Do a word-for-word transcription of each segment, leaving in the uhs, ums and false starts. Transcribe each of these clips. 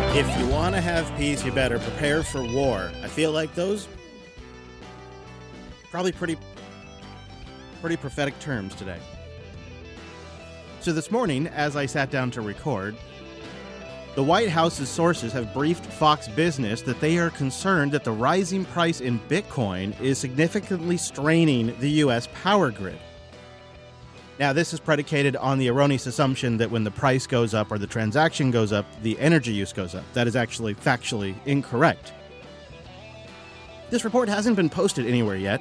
If you want to have peace, you better prepare for war. I feel like those probably pretty pretty prophetic terms today. So this morning, as I sat down to record, the White House's sources have briefed Fox Business that they are concerned that the rising price in Bitcoin is significantly straining the U S power grid. Now, this is predicated on the erroneous assumption that when the price goes up or the transaction goes up, the energy use goes up. That is actually factually incorrect. This report hasn't been posted anywhere yet.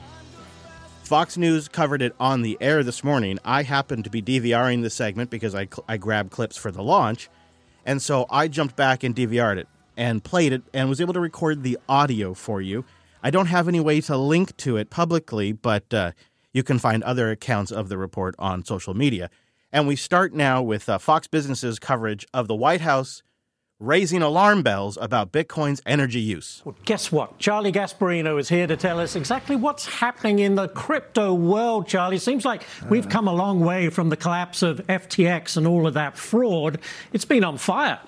Fox News covered it on the air this morning. I happened to be DVRing the segment because I, I grabbed clips for the launch, and so I jumped back and D V R'd it and played it and was able to record the audio for you. I don't have any way to link to it publicly, but uh, you can find other accounts of the report on social media. And we start now with uh, Fox Business's coverage of the White House raising alarm bells about Bitcoin's energy use. Well, guess what? Charlie Gasparino is here to tell us exactly what's happening in the crypto world, Charlie. Seems like we've come a long way from the collapse of F T X and all of that fraud. It's been on fire.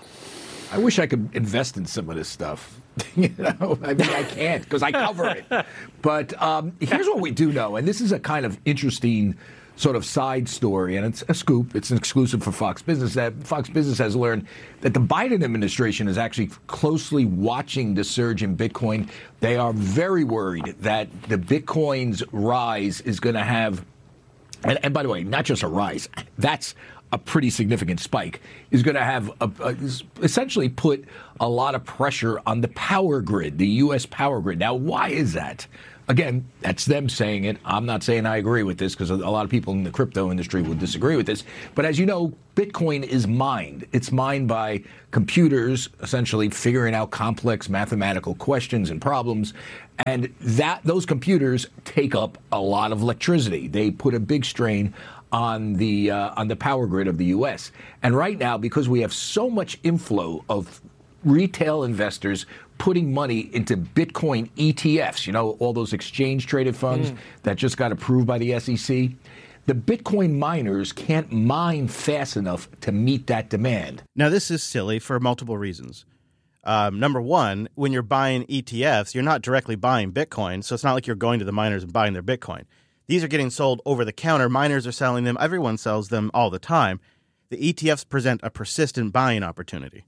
I wish I could invest in some of this stuff. You know, I mean, I can't because I cover it. But um, here's what we do know, and this is a kind of interesting sort of side story, and it's a scoop. It's an exclusive for Fox Business. That Fox Business has learned that the Biden administration is actually closely watching the surge in Bitcoin. They are very worried that the Bitcoin's rise is going to have, and, and by the way, not just a rise, that's a pretty significant spike, is going to have a, a, essentially put a lot of pressure on the power grid, the U S power grid. Now, why is that? Again, that's them saying it. I'm not saying I agree with this because a lot of people in the crypto industry would disagree with this. But as you know, Bitcoin is mined. It's mined by computers, essentially figuring out complex mathematical questions and problems. And that those computers take up a lot of electricity. They put a big strain on the uh, on the power grid of the U S. And right now, because we have so much inflow of retail investors putting money into Bitcoin E T Fs, you know, all those exchange-traded funds mm. that just got approved by the S E C, the Bitcoin miners can't mine fast enough to meet that demand. Now, this is silly for multiple reasons. Um, number one, when you're buying E T Fs, you're not directly buying Bitcoin, so it's not like you're going to the miners and buying their Bitcoin. These are getting sold over the counter. Miners are selling them. Everyone sells them all the time. The E T Fs present a persistent buying opportunity.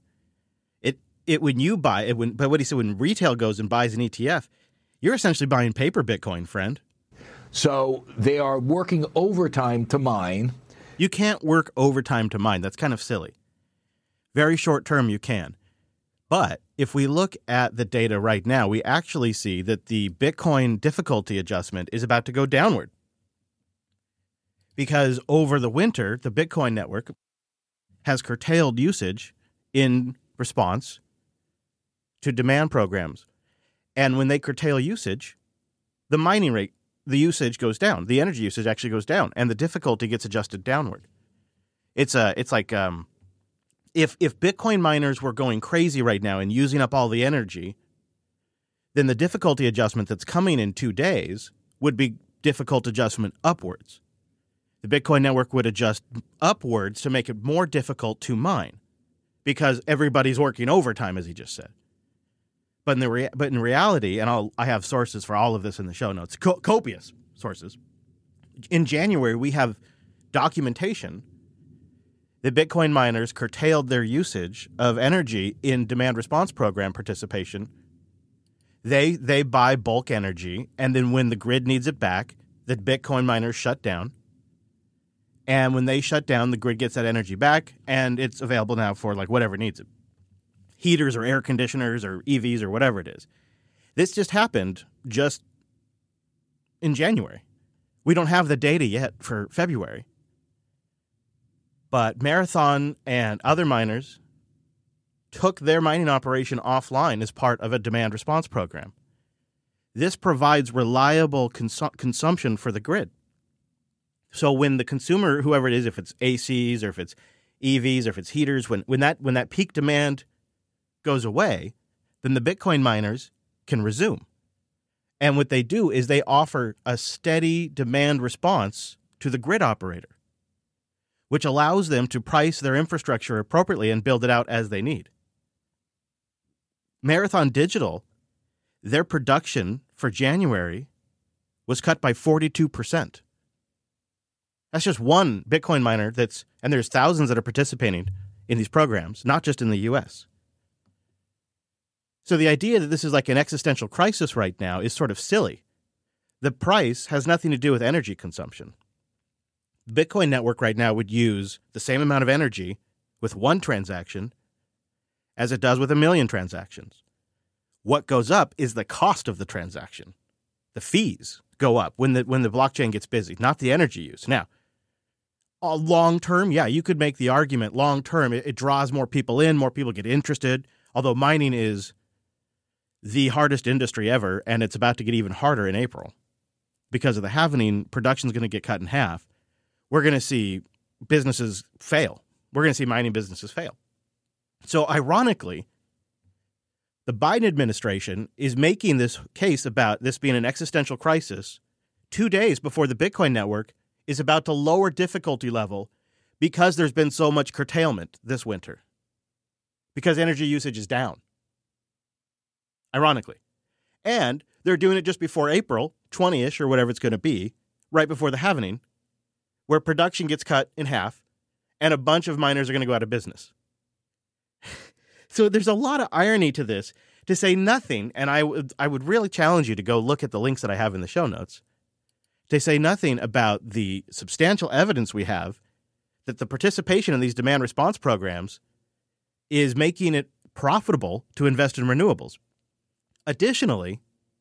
It it when you buy it, when but what he said, when retail goes and buys an E T F, you're essentially buying paper Bitcoin, friend. So they are working overtime to mine. You can't work overtime to mine. That's kind of silly. Very short term, you can. But if we look at the data right now, we actually see that the Bitcoin difficulty adjustment is about to go downward. Because over the winter, the Bitcoin network has curtailed usage in response to demand programs. And when they curtail usage, the mining rate, the usage goes down. The energy usage actually goes down, and the difficulty gets adjusted downward. It's a, it's like um, if if Bitcoin miners were going crazy right now and using up all the energy, then the difficulty adjustment that's coming in two days would be difficult adjustment upwards. The Bitcoin network would adjust upwards to make it more difficult to mine because everybody's working overtime, as he just said. But in the rea- but in reality, and I'll, I have sources for all of this in the show notes, co- copious sources. In January, we have documentation that Bitcoin miners curtailed their usage of energy in demand response program participation. They they buy bulk energy, and then when the grid needs it back, the Bitcoin miners shut down. And when they shut down, the grid gets that energy back, and it's available now for like whatever needs it. Heaters or air conditioners or E Vs or whatever it is. This just happened just in January. We don't have the data yet for February. But Marathon and other miners took their mining operation offline as part of a demand response program. This provides reliable cons- consumption for the grid. So when the consumer, whoever it is, if it's A Cs or if it's E Vs or if it's heaters, when, when that when that peak demand goes away, then the Bitcoin miners can resume. And what they do is they offer a steady demand response to the grid operator, which allows them to price their infrastructure appropriately and build it out as they need. Marathon Digital, their production for January was cut by forty-two percent. That's just one Bitcoin miner that's, and there's thousands that are participating in these programs, not just in the U S. So the idea that this is like an existential crisis right now is sort of silly. The price has nothing to do with energy consumption. The Bitcoin network right now would use the same amount of energy with one transaction as it does with a million transactions. What goes up is the cost of the transaction. The fees go up when the when the blockchain gets busy, not the energy use. Now, uh, long term, yeah, you could make the argument long term, it, it draws more people in, more people get interested, although mining is the hardest industry ever, and it's about to get even harder in April. Because of the halvening, production's going to get cut in half. We're going to see businesses fail. We're going to see mining businesses fail. So ironically, the Biden administration is making this case about this being an existential crisis two days before the Bitcoin network is about to lower difficulty level because there's been so much curtailment this winter, because energy usage is down. Ironically. And they're doing it just before April twentieth or whatever it's going to be, right before the halvening, where production gets cut in half and a bunch of miners are going to go out of business. So there's a lot of irony to this, to say nothing, and I would I would really challenge you to go look at the links that I have in the show notes, to say nothing about the substantial evidence we have that the participation in these demand response programs is making it profitable to invest in renewables. Additionally,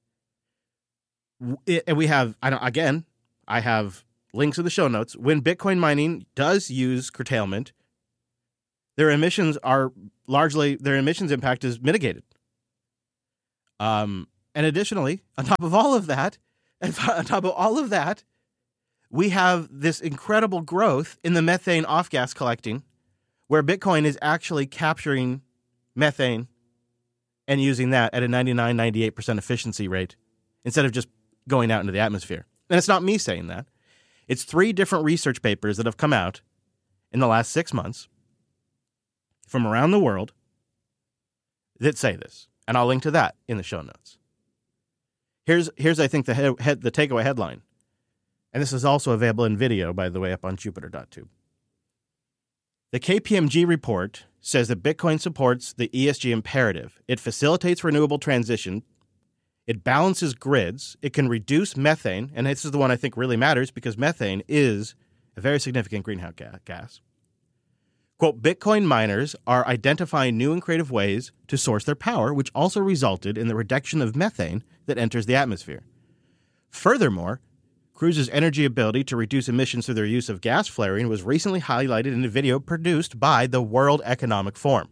it, and we have, I don't, again, I have links in the show notes. When Bitcoin mining does use curtailment, their emissions are largely, their emissions impact is mitigated. Um, and additionally, on top of all of that, and on top of all of that, we have this incredible growth in the methane off-gas collecting, where Bitcoin is actually capturing methane and using that at a ninety-nine, ninety-eight percent efficiency rate instead of just going out into the atmosphere. And it's not me saying that. It's three different research papers that have come out in the last six months from around the world that say this. And I'll link to that in the show notes. Here's, here's I think, the head, head, the takeaway headline. And this is also available in video, by the way, up on Jupiter dot tube. The K P M G report says that Bitcoin supports the E S G imperative. It facilitates renewable transition. It balances grids. It can reduce methane. And this is the one I think really matters because methane is a very significant greenhouse gas. Quote, Bitcoin miners are identifying new and creative ways to source their power, which also resulted in the reduction of methane that enters the atmosphere. Furthermore, Cruise's energy ability to reduce emissions through their use of gas flaring was recently highlighted in a video produced by the World Economic Forum.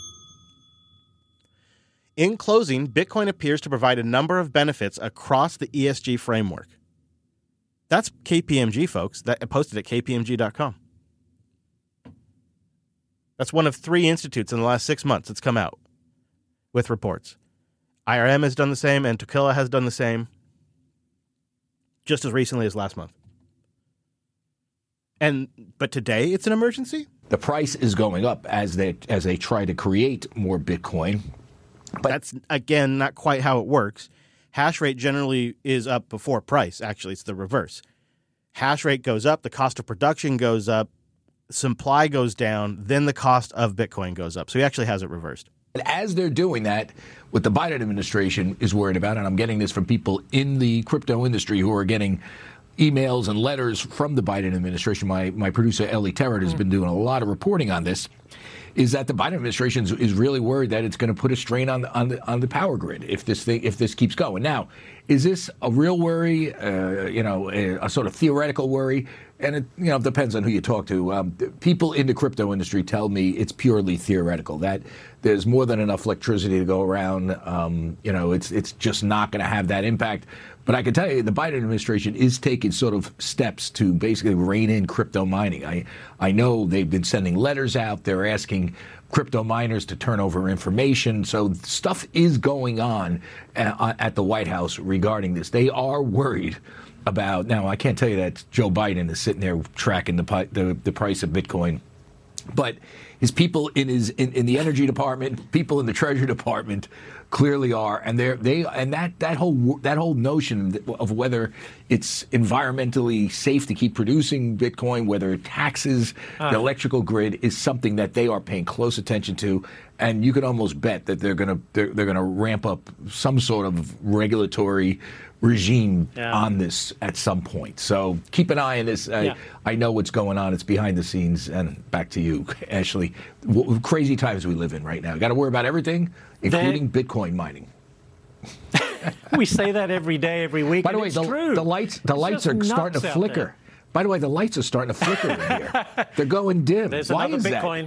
In closing, Bitcoin appears to provide a number of benefits across the E S G framework. That's K P M G, folks. That posted at K P M G dot com. That's one of three institutes in the last six months that's come out with reports. I R M has done the same, and Tequila has done the same, just as recently as last month. And but today it's an emergency? The price is going up as they as they try to create more Bitcoin. But that's, again, not quite how it works. Hash rate generally is up before price. Actually, it's the reverse. Hash rate goes up, the cost of production goes up, supply goes down, then the cost of Bitcoin goes up. So he actually has it reversed. And as they're doing that, what the Biden administration is worried about, and I'm getting this from people in the crypto industry who are getting emails and letters from the Biden administration. My my producer, Ellie Terrett, has mm. been doing a lot of reporting on this, is that the Biden administration is really worried that it's going to put a strain on the, on the on the power grid if this thing if this keeps going. Now, is this a real worry? Uh, you know, a, a sort of theoretical worry? And it you know depends on who you talk to. Um, people in the crypto industry tell me it's purely theoretical. That there's more than enough electricity to go around. Um, you know, it's it's just not going to have that impact. But I can tell you, the Biden administration is taking sort of steps to basically rein in crypto mining. I I know they've been sending letters out. They're asking crypto miners to turn over information. So stuff is going on at, at the White House regarding this. They are worried about, now I can't tell you that Joe Biden is sitting there tracking the the, the price of Bitcoin. But his people in his in, in the energy department, people in the treasury department, clearly are, and they're they and that that whole that whole notion of whether it's environmentally safe to keep producing Bitcoin, whether it taxes uh. the electrical grid, is something that they are paying close attention to, and you can almost bet that they're gonna they're, they're gonna ramp up some sort of regulatory regime yeah. on this at some point. So keep an eye on this. I, yeah. I know what's going on. It's behind the scenes. And back to you, Ashley. W- crazy times we live in right now. Got to worry about everything, including They're... Bitcoin mining. We say that every day, every week. By the way, the, the lights the it's lights are starting to flicker. There. By the way, the lights are starting to flicker in here. They're going dim. There's Why another is Bitcoin.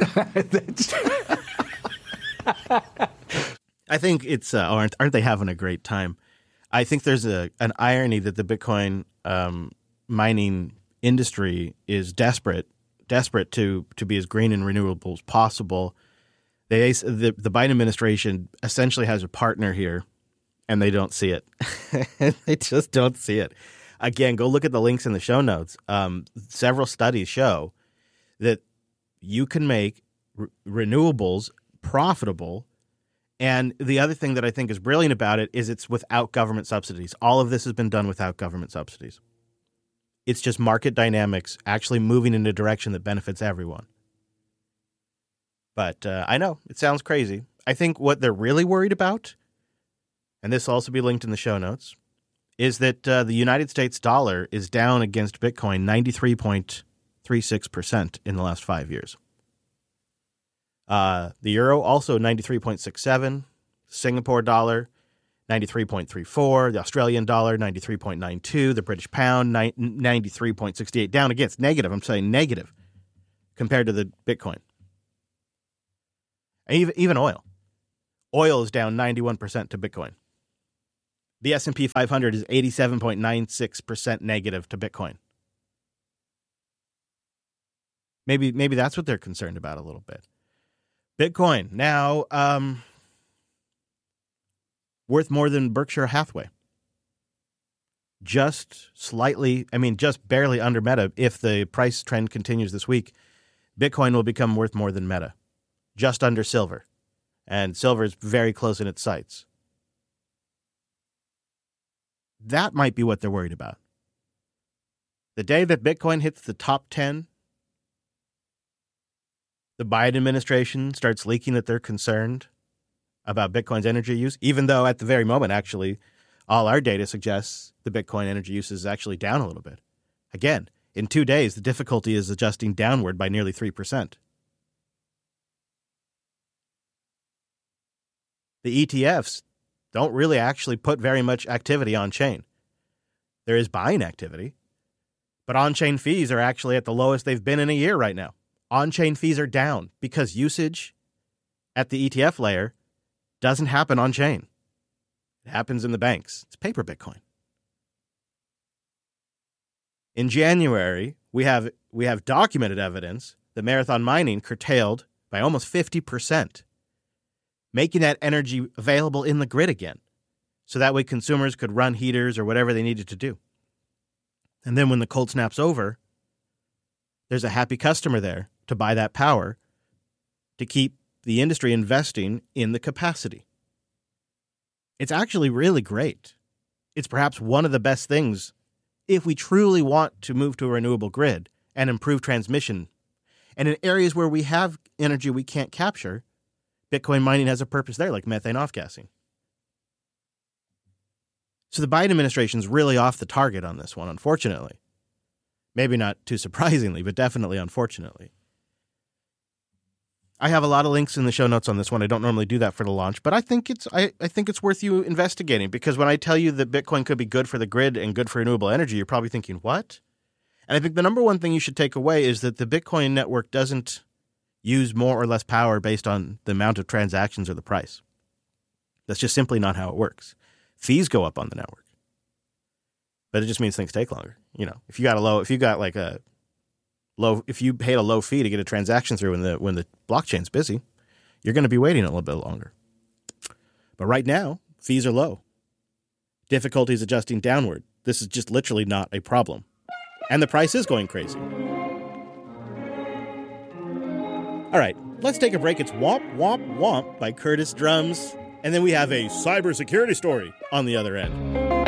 That? I think it's uh, aren't aren't they having a great time? I think there's a an irony that the Bitcoin um, mining industry is desperate, desperate to to be as green and renewable as possible. They the, the Biden administration essentially has a partner here, and they don't see it. They just don't see it. Again, go look at the links in the show notes. Um, several studies show that you can make re- renewables profitable. And the other thing that I think is brilliant about it is it's without government subsidies. All of this has been done without government subsidies. It's just market dynamics actually moving in a direction that benefits everyone. But uh, I know, it sounds crazy. I think what they're really worried about, and this will also be linked in the show notes, is that uh, the United States dollar is down against Bitcoin ninety-three point three six percent in the last five years. Uh, the euro also ninety-three point six seven, Singapore dollar ninety-three point three four, the Australian dollar ninety-three point nine two, the British pound ninety-three point six eight, down again. It's negative. I'm saying negative compared to the Bitcoin. And even, even oil. Oil is down ninety-one percent to Bitcoin. The S and P five hundred is eighty-seven point nine six percent negative to Bitcoin. Maybe maybe that's what they're concerned about a little bit. Bitcoin now um, worth more than Berkshire Hathaway. Just slightly, I mean, just barely under Meta. If the price trend continues this week, Bitcoin will become worth more than Meta. Just under silver. And silver is very close in its sights. That might be what they're worried about. The day that Bitcoin hits the top ten, the Biden administration starts leaking that they're concerned about Bitcoin's energy use, even though at the very moment, actually, all our data suggests the Bitcoin energy use is actually down a little bit. Again, in two days, the difficulty is adjusting downward by nearly three percent. The E T Fs don't really actually put very much activity on chain. There is buying activity, but on-chain fees are actually at the lowest they've been in a year right now. On-chain fees are down because usage at the E T F layer doesn't happen on-chain. It happens in the banks. It's paper Bitcoin. In January, we have we have documented evidence that Marathon Mining curtailed by almost fifty percent, making that energy available in the grid again, so that way consumers could run heaters or whatever they needed to do. And then when the cold snap's over, there's a happy customer there to buy that power to keep the industry investing in the capacity. It's actually really great. It's perhaps one of the best things if we truly want to move to a renewable grid and improve transmission. And in areas where we have energy we can't capture, Bitcoin mining has a purpose there, like methane off-gassing. So the Biden administration is really off the target on this one, unfortunately. Maybe not too surprisingly, but definitely unfortunately. I have a lot of links in the show notes on this one. I don't normally do that for the launch, but I think it's I, I think it's worth you investigating, because when I tell you that Bitcoin could be good for the grid and good for renewable energy, you're probably thinking, what? And I think the number one thing you should take away is that the Bitcoin network doesn't use more or less power based on the amount of transactions or the price. That's just simply not how it works. Fees go up on the network, but it just means things take longer. You know, if you got a low, if you got like a low, if you paid a low fee to get a transaction through when the when the blockchain's busy, you're going to be waiting a little bit longer. But right now, fees are low. Difficulty is adjusting downward. This is just literally not a problem, and the price is going crazy. All right, let's take a break. It's Womp Womp Womp by Curtis Drums. And then we have a cybersecurity story on the other end.